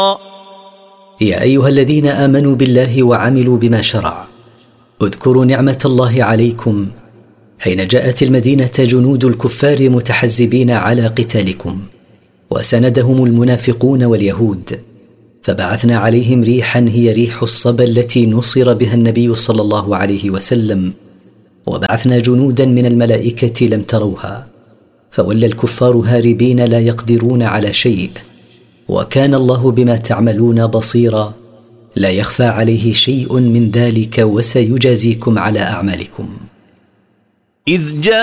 يا أيها الذين آمنوا بالله وعملوا بما شرع اذكروا نعمة الله عليكم حين جاءت المدينة جنود الكفار متحزبين على قتالكم وسندهم المنافقون واليهود، فبعثنا عليهم ريحا هي ريح الصبا التي نصر بها النبي صلى الله عليه وسلم، وبعثنا جنودا من الملائكة لم تروها، فولى الكفار هاربين لا يقدرون على شيء، وكان الله بما تعملون بصيرا لا يخفى عليه شيء من ذلك، وسيجازيكم على أعمالكم. إذ جاء